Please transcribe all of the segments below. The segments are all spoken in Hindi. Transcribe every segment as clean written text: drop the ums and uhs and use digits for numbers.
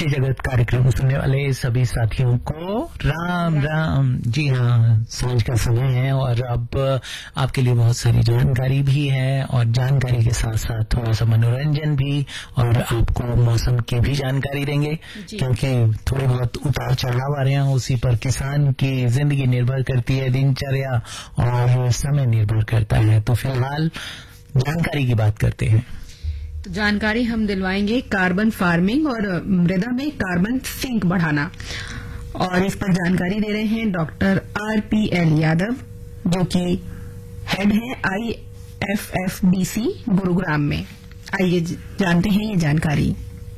कृषि जगत कार्यक्रम सुनने वाले सभी साथियों को राम राम। जी हाँ, सांझ का समय है और अब आपके लिए बहुत सारी जानकारी भी है और जानकारी के साथ साथ थोड़ा सा मनोरंजन भी, और आपको मौसम की भी जानकारी देंगे क्योंकि थोड़े बहुत उतार चढ़ाव आ रहे हैं, उसी पर किसान की जिंदगी निर्भर करती है, दिनचर्या और समय निर्भर करता है। तो फिलहाल जानकारी की बात करते हैं। तो जानकारी हम दिलवाएंगे कार्बन फार्मिंग और मृदा में कार्बन सिंक बढ़ाना, और इस पर जानकारी दे रहे हैं डॉक्टर RPL यादव, जो कि हेड है IFFBC गुरुग्राम में। आइए जानते हैं ये जानकारी।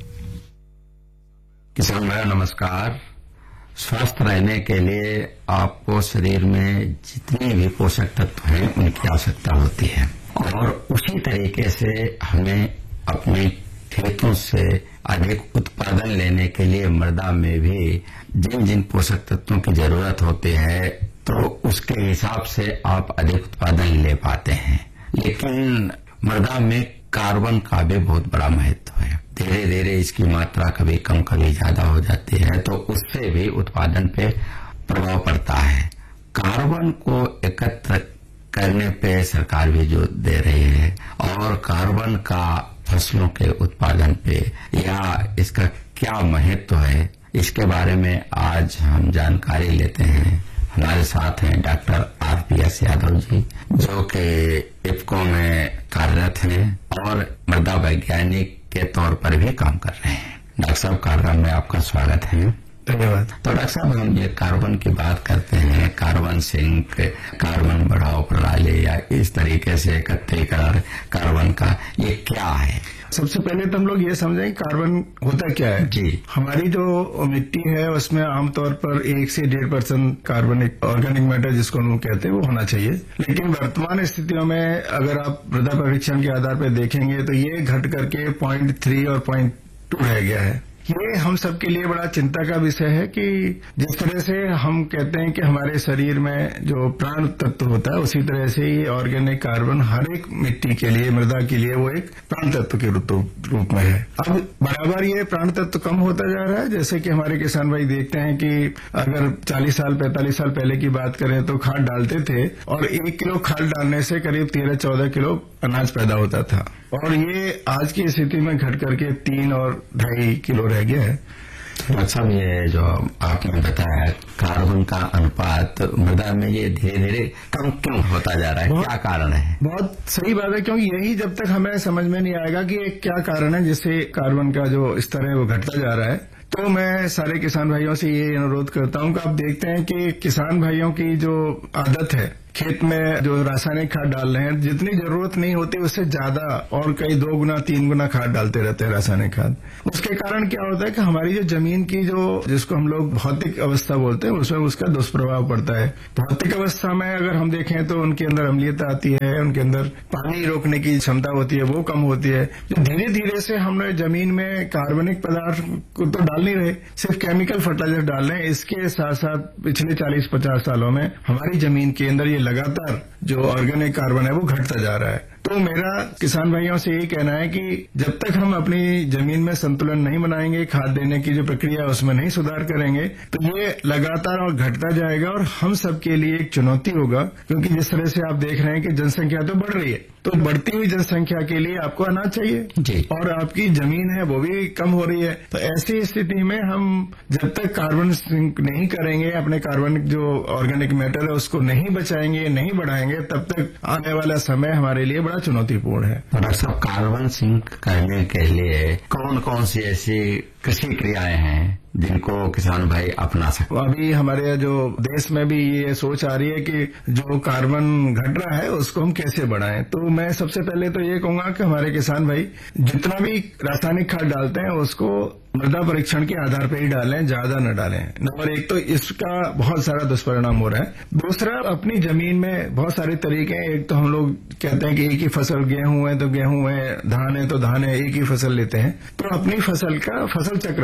किसान भाई नमस्कार। स्वस्थ रहने के लिए आपको शरीर में जितने भी पोषक तत्व हैं उनकी आवश्यकता होती है, और उसी तरीके से हमें अपने खेतों से अधिक उत्पादन लेने के लिए मृदा में भी जिन जिन पोषक तत्वों की जरूरत होती है तो उसके हिसाब से आप अधिक उत्पादन ले पाते हैं। लेकिन मृदा में कार्बन का भी बहुत बड़ा महत्व है। धीरे धीरे इसकी मात्रा कभी कम कभी ज्यादा हो जाती है, तो उससे भी उत्पादन पे प्रभाव पड़ता है। कार्बन को एकत्र करने पे सरकार भी जोर दे रही है, और कार्बन का फसलों के उत्पादन पे या इसका क्या महत्व है, इसके बारे में आज हम जानकारी लेते हैं। हमारे साथ हैं डॉक्टर RPS यादव जी, जो कि इफ्को में कार्यरत हैं और मृदा वैज्ञानिक के तौर पर भी काम कर रहे हैं। डॉक्टर साहब, कार्यक्रम में आपका स्वागत है। धन्यवाद। तो डॉक्टर साहब, हम ये कार्बन की बात करते हैं, कार्बन सिंक, कार्बन बढ़ाओ प्रणाली या इस तरीके से एकत्रीकरण कार्बन का, ये क्या है? सबसे पहले तो हम लोग ये समझें कार्बन होता क्या है। जी, हमारी जो मिट्टी है उसमें आमतौर पर 1 से 1.5% कार्बनिक ऑर्गेनिक मैटर, जिसको हम लोग कहते हैं, वो होना चाहिए। लेकिन वर्तमान स्थितियों में अगर आप मृदा परीक्षण के आधार पर देखेंगे तो ये घट करके 0.3 और 0.2 रह गया है। ये हम सबके लिए बड़ा चिंता का विषय है कि जिस तरह से हम कहते हैं कि हमारे शरीर में जो प्राण तत्व होता है, उसी तरह से ये ऑर्गेनिक कार्बन हर एक मिट्टी के लिए, मृदा के लिए वो एक प्राण तत्व के रूप में है। अब बराबर ये प्राण तत्व कम होता जा रहा है। जैसे कि हमारे किसान भाई देखते हैं कि अगर 40 साल 45 साल पहले की बात करें तो खाद डालते थे, और 1 किलो खाद डालने से करीब 13-14 किलो अनाज पैदा होता था, और ये आज की स्थिति में घट करके 3 और 2.5 किलो रह गया है। डॉक्टर साहब, ये जो आपने बताया कार्बन का अनुपात मृदा में ये धीरे धीरे कम क्यों होता जा रहा है, क्या कारण है? बहुत सही बात है, क्योंकि यही जब तक हमें समझ में नहीं आएगा कि क्या कारण है जिससे कार्बन का जो स्तर है वो घटता जा रहा है, तो मैं सारे किसान भाइयों से ये अनुरोध करता हूं कि आप देखते हैं कि किसान भाइयों की जो आदत है, खेत में जो रासायनिक खाद डाल रहे हैं, जितनी जरूरत नहीं होती उससे ज्यादा और कई 2 गुना 3 गुना खाद डालते रहते हैं रासायनिक खाद। उसके कारण क्या होता है कि हमारी जो जमीन की जिसको हम लोग भौतिक अवस्था बोलते हैं, उसमें उसका दुष्प्रभाव पड़ता है। भौतिक अवस्था में अगर हम देखें तो उनके अंदर अम्लीयता आती है, उनके अंदर पानी रोकने की क्षमता होती है, वो कम होती है। जो धीरे धीरे से हमने जमीन में कार्बनिक पदार्थ को तो डाल नहीं रहे, सिर्फ केमिकल फर्टिलाइजर डाल रहे हैं। इसके साथ साथ पिछले 40-50 सालों में हमारी जमीन के अंदर ये लगातार जो ऑर्गेनिक कार्बन है वो घटता जा रहा है। तो मेरा किसान भाइयों से यही कहना है कि जब तक हम अपनी जमीन में संतुलन नहीं बनाएंगे, खाद देने की जो प्रक्रिया है उसमें नहीं सुधार करेंगे, तो ये लगातार और घटता जाएगा और हम सबके लिए एक चुनौती होगा। क्योंकि जिस तरह से आप देख रहे हैं कि जनसंख्या तो बढ़ रही है, तो बढ़ती हुई जनसंख्या के लिए आपको अनाज चाहिए जी, और आपकी जमीन है वो भी कम हो रही है। तो ऐसी स्थिति में हम जब तक कार्बन सिंक नहीं करेंगे, अपने कार्बनिक जो ऑर्गेनिक मैटर है उसको नहीं बचाएंगे, नहीं बढ़ाएंगे, तब तक आने वाला समय हमारे लिए बड़ा चुनौतीपूर्ण है। डॉक्टर साहब, कार्बन सिंक करने के लिए कौन कौन सी ऐसी कृषि क्रियाएं हैं जिनको किसान भाई अपना सकते? अभी हमारे जो देश में भी ये सोच आ रही है कि जो कार्बन घट रहा है उसको हम कैसे बढ़ाएं। तो मैं सबसे पहले तो ये कहूंगा कि हमारे किसान भाई जितना भी रासायनिक खाद डालते हैं उसको मृदा परीक्षण के आधार पर ही डालें, ज्यादा न डालें। नंबर 1 तो इसका बहुत सारा दुष्परिणाम हो रहा है। दूसरा, अपनी जमीन में बहुत सारे तरीके हैं। एक तो हम लोग कहते हैं कि एक ही फसल, गेहूं है तो गेहूं है, धान है तो धान है, एक ही फसल लेते हैं। तो अपनी फसल का फसल चक्र अपनाएं।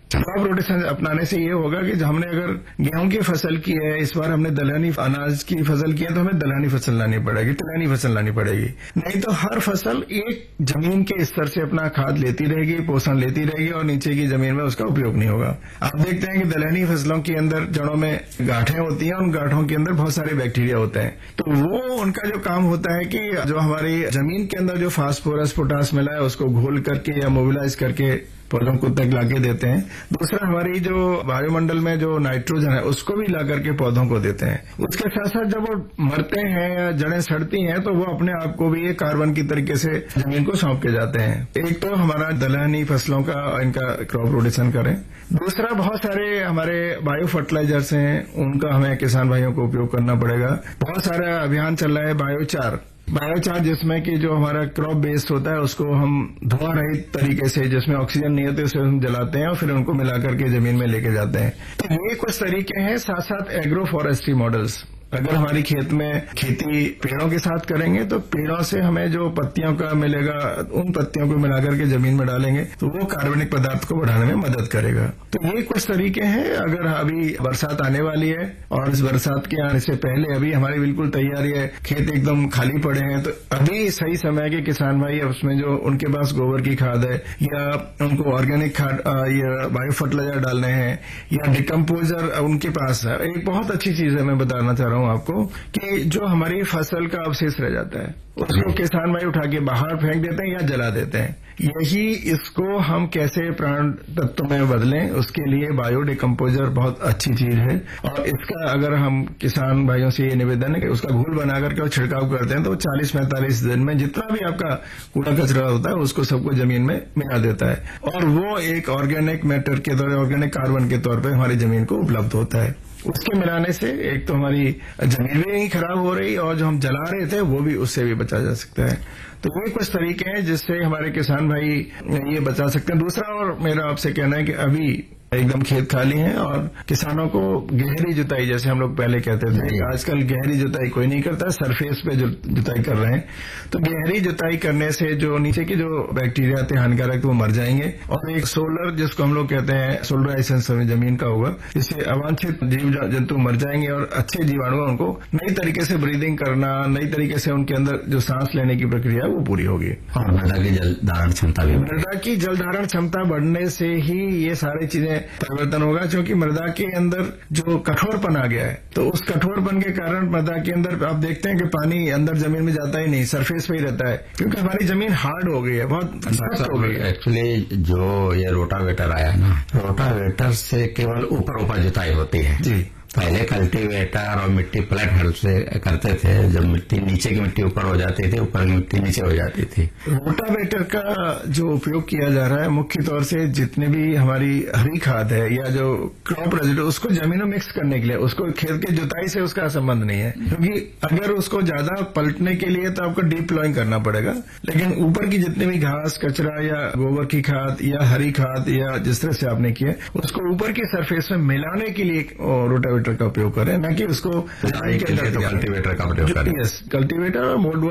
क्रॉप रोटेशन अपनाने से ये होगा कि हमने अगर गेहूं की फसल की है, इस बार हमने दलहनी अनाज की फसल की है, तो हमें दलहनी फसल लानी पड़ेगी, तिलहनी फसल लानी पड़ेगी। नहीं तो हर फसल एक जमीन के स्तर से अपना खाद लेती रहेगी, पोषण लेती रहेगी और नीचे की जमीन में उसका उपयोग नहीं होगा। आप देखते हैं कि दलहनी फसलों के अंदर जड़ों में गांठें होती हैं, उन गांठों के अंदर बहुत सारे बैक्टीरिया होते हैं। तो वो उनका जो काम होता है कि जो हमारी जमीन के अंदर जो फास्फोरस पोटास मिला है उसको घोल करके या मोबिलाइज करके पौधों को तक लाके देते हैं। दूसरा, हमारी जो वायुमंडल में जो नाइट्रोजन है उसको भी ला करके पौधों को देते हैं। उसके साथ साथ जब वो मरते हैं या जड़ें सड़ती हैं तो वो अपने आप को भी एक कार्बन की तरीके से जमीन को सौंप के जाते हैं। एक तो हमारा दलहनी फसलों का इनका क्रॉप रोटेशन करें। दूसरा, बहुत सारे हमारे बायो फर्टिलाइजर्स हैं, उनका हमें किसान भाइयों को उपयोग करना पड़ेगा। बहुत सारा अभियान चल रहा है बायोचार, जिसमें कि जो हमारा क्रॉप बेस्ड होता है उसको हम धुआं रहित तरीके से, जिसमें ऑक्सीजन नहीं होती, उसे हम जलाते हैं और फिर उनको मिला करके जमीन में लेके जाते हैं। तो ये कुछ तरीके हैं। साथ साथ एग्रो फॉरेस्ट्री मॉडल्स, अगर हमारी खेत में खेती पेड़ों के साथ करेंगे तो पेड़ों से हमें जो पत्तियों का मिलेगा, उन पत्तियों को मिलाकर के जमीन में डालेंगे तो वो कार्बनिक पदार्थ को बढ़ाने में मदद करेगा। तो ये कुछ तरीके हैं। अगर अभी बरसात आने वाली है और इस बरसात के आने से पहले अभी हमारी बिल्कुल तैयारी है, खेत एकदम खाली पड़े हैं, तो अभी सही समय है कि किसान भाई उसमें जो उनके पास गोबर की खाद है या उनको ऑर्गेनिक खाद या बायो फर्टिलाइजर डालने हैं या डिकम्पोजर उनके पास है। एक बहुत अच्छी चीज है, मैं बताना चाह रहा हूं आपको कि जो हमारी फसल का अवशेष रह जाता है उसको किसान भाई उठा के बाहर फेंक देते हैं या जला देते हैं। यही इसको हम कैसे प्राण तत्व में बदलें, उसके लिए बायो डिकम्पोजर बहुत अच्छी चीज है। और इसका अगर हम किसान भाइयों से ये निवेदन है कि उसका घोल बना करके और छिड़काव करते हैं तो 40-45 दिन में जितना भी आपका कूड़ा कचरा होता है उसको सबको जमीन में मिला देता है और वो एक ऑर्गेनिक मैटर के तौर, ऑर्गेनिक कार्बन के तौर पर हमारी जमीन को उपलब्ध होता है। उसके मिलाने से एक तो हमारी जमीन भी नहीं खराब हो रही और जो हम जला रहे थे वो भी उससे भी बचा जा सकता है। तो ये कुछ तरीके हैं जिससे हमारे किसान भाई ये बचा सकते हैं। दूसरा, और मेरा आपसे कहना है कि अभी एकदम खेत खाली है और किसानों को गहरी जुताई, जैसे हम लोग पहले कहते थे, आजकल गहरी जुताई कोई नहीं करता, सरफेस पे जुताई कर रहे हैं। तो गहरी जुताई करने से जो नीचे के जो बैक्टीरिया थे हानिकारक वो मर जाएंगे और एक सोलर, जिसको हम लोग कहते हैं सोलराइजेशन जमीन का होगा, जिससे अवांछित जीव जंतु मर जाएंगे और अच्छे जीवाणु उनको नई तरीके से ब्रीदिंग करना, नई तरीके से उनके अंदर जो सांस लेने की प्रक्रिया वो पूरी होगी। और मृदा की जल धारण क्षमता भी, मृदा की जल धारण क्षमता बढ़ने से ही ये सारी चीजें परिवर्तन होगा, क्योंकि मृदा के अंदर जो कठोरपन आ गया है तो उस कठोरपन के कारण मृदा के अंदर आप देखते हैं कि पानी अंदर जमीन में जाता ही नहीं, सरफेस पे ही रहता है, क्योंकि हमारी जमीन हार्ड हो गई है, बहुत सख्त हो गई है। एक्चुअली जो ये रोटावेटर आया ना, रोटावेटर से केवल ऊपर जुताई होती है जी। पहले कल्टीवेटर और मिट्टी प्लेट हल से करते थे, जब मिट्टी नीचे की मिट्टी ऊपर हो जाती थी, ऊपर की मिट्टी नीचे हो जाती थी। रोटावेटर का जो उपयोग किया जा रहा है मुख्य तौर से जितने भी हमारी हरी खाद है या जो क्रॉप रेजिडू उसको जमीन में मिक्स करने के लिए, उसको खेत के जुताई से उसका संबंध नहीं है, क्योंकि अगर उसको ज्यादा पलटने के लिए तो आपको डीप प्लॉइंग करना पड़ेगा। लेकिन ऊपर की जितनी भी घास कचरा या गोबर की खाद या हरी खाद या जिस तरह से आपने किया उसको ऊपर की सरफेस में मिलाने के लिए रोटावेटर का उपयोग करें, न कि उसको कल्टीवेटर का उपयोग करें। यस, कल्टीवेटर और मोल्ड